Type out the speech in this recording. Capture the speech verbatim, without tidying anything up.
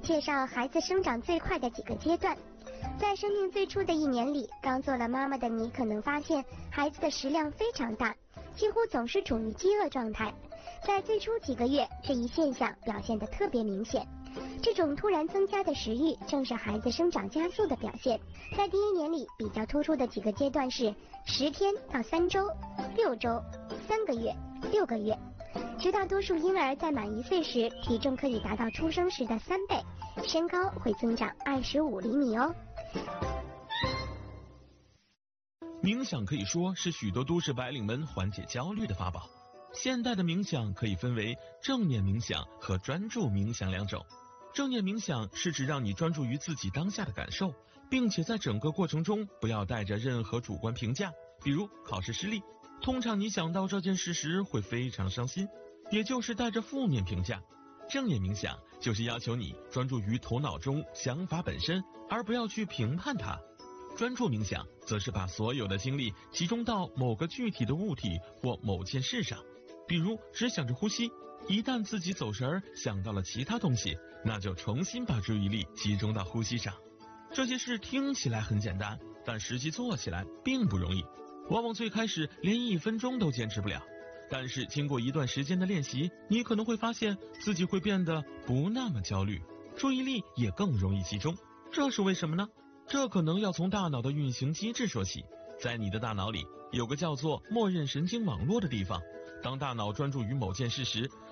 介绍孩子生长最快的几个阶段。在生命最初的一年里，刚做了妈妈的你可能发现孩子的食量非常大，几乎总是处于饥饿状态。在最初几个月，这一现象表现得特别明显。这种突然增加的食欲正是孩子生长加速的表现。在第一年里，比较突出的几个阶段是十天到三周、六周、三个月、六个月。绝大多数婴儿在满一岁时，体重可以达到出生时的三倍，身高会增长二十五厘米哦。 冥想可以说是许多都市白领们缓解焦虑的法宝。现代的冥想可以分为正念冥想和专注冥想两种。正念冥想是指让你专注于自己当下的感受，并且在整个过程中不要带着任何主观评价，比如考试失利，通常你想到这件事时会非常伤心，也就是带着负面评价。正念冥想就是要求你专注于头脑中想法本身，而不要去评判它。专注冥想则是把所有的精力集中到某个具体的物体或某件事上，比如只想着呼吸，一旦自己走神儿想到了其他东西，那就重新把注意力集中到呼吸上。这些事听起来很简单，但实际做起来并不容易，往往最开始连一分钟都坚持不了。但是经过一段时间的练习，你可能会发现自己会变得不那么焦虑，注意力也更容易集中。这是为什么呢？这可能要从大脑的运行机制说起。在你的大脑里有个叫做默认神经网络的地方，当大脑专注于某件事时，